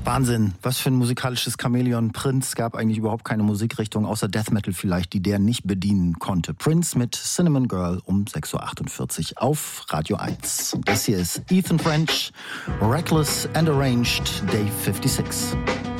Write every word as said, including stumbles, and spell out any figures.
Wahnsinn, was für ein musikalisches Chamäleon. Prince gab eigentlich überhaupt keine Musikrichtung, außer Death Metal vielleicht, die der nicht bedienen konnte. Prince mit Cinnamon Girl um sechs Uhr achtundvierzig auf Radio eins. Das hier ist Ethan French, Reckless and Arranged, Day sechsundfünfzig.